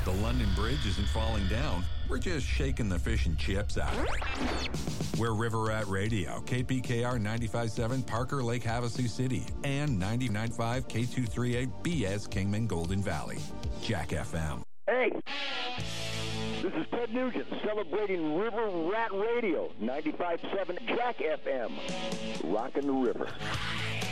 The London Bridge isn't falling down. We're just shaking the fish and chips out of it. We're River Rat Radio, KPKR 95.7 Parker Lake Havasu City, and 99.5 K238 BS Kingman Golden Valley. Jack FM. Hey, this is Ted Nugent celebrating River Rat Radio, 95.7 Jack FM. Rockin' the river.